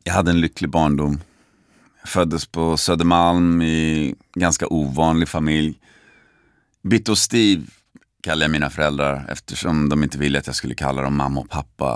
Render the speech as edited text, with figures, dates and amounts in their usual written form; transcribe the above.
Jag hade en lycklig barndom. Jag föddes på Södermalm i ganska ovanlig familj. Bitt och Steve kallar jag mina föräldrar eftersom de inte ville att jag skulle kalla dem mamma och pappa.